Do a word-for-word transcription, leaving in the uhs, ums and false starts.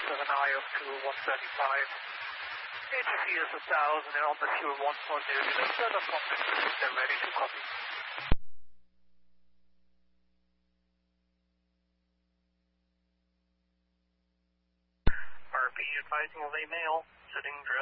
seven I of fuel one thirty-five. A T C is one thousand and on the fuel one four zero zero. Further from they're ready to copy. R P advising lay mail, sitting direct.